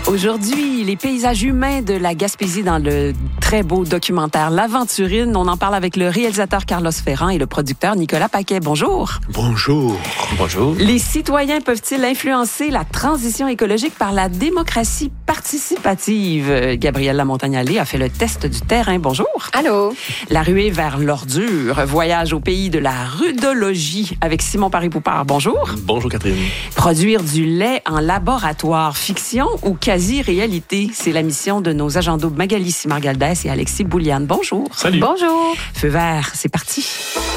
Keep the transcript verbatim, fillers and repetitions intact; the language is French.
Aujourd'hui, les paysages humains de la Gaspésie dans le très beau documentaire L'Aventurine. On en parle avec le réalisateur Carlos Ferrand et le producteur Nicolas Paquet. Bonjour. Bonjour. Bonjour. Les citoyens peuvent-ils influencer la transition écologique par la démocratie participative? Gabrielle Lamontagne-Allé a fait le test du terrain. Bonjour. Allô. La ruée vers l'ordure. Voyage au pays de la rudologie avec Simon Paris-Poupard. Bonjour. Bonjour Catherine. Produire du lait en laboratoire, fiction ou quasi-réalité? C'est la mission de nos agents doubles Magali Simard-Galdès et Alexis Bouliane. Bonjour. Salut. Bonjour. Feu vert, c'est parti.